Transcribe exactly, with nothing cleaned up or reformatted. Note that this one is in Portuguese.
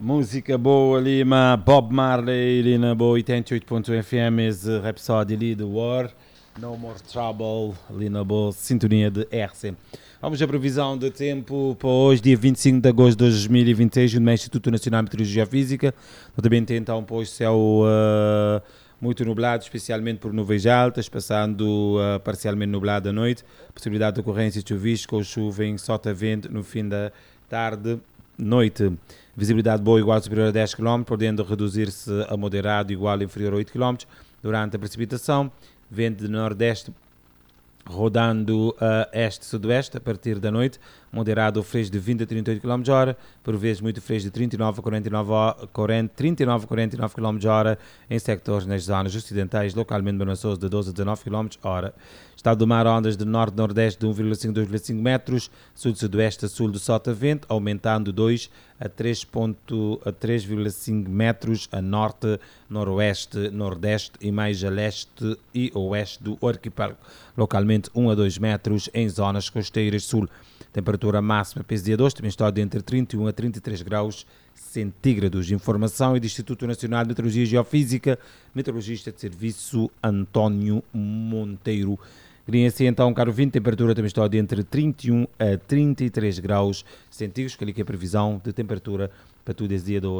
Música boa ali, mas Bob Marley ali na boa oitenta e oito ponto F M, esse Rhapsody ali de War, No More Trouble ali na boa sintonia de R C. Vamos à previsão de tempo para hoje, dia vinte e cinco de agosto de dois mil e vinte e seis, no Instituto Nacional de Meteorologia Física. Notamente então para hoje céu uh, muito nublado, especialmente por nuvens altas, passando uh, parcialmente nublado à noite, possibilidade de ocorrência de chuvisco ou chuva em sota vento no fim da tarde, noite. Visibilidade boa igual ou superior a dez quilómetros, podendo reduzir-se a moderado igual ou inferior a oito quilómetros durante a precipitação. Vento de nordeste rodando a este-sudoeste a partir da noite, moderado ou fresco de vinte a trinta e oito quilómetros por hora, por vezes muito fresco de trinta e nove a quarenta e nove, quarenta, trinta e nove a quarenta e nove quilómetros por hora em sectores nas zonas ocidentais, localmente embaraçosos de doze a dezanove quilómetros por hora. Estado do mar, ondas de norte-nordeste de um vírgula cinco a dois vírgula cinco metros, sul-sudoeste a sul do sota-vento, aumentando dois a três vírgula cinco metros a norte, noroeste, nordeste e mais a leste e oeste do arquipélago. Localmente um a dois metros em zonas costeiras sul. Temperatura máxima para esse dia de hoje também está de entre trinta e um a trinta e três graus centígrados. Informação é do Instituto Nacional de Meteorologia e Geofísica, meteorologista de serviço António Monteiro. Criança então, caro vinte, temperatura também está de entre trinta e um a trinta e três graus centígrados, que ali que é a previsão de temperatura para todo esse dia de hoje.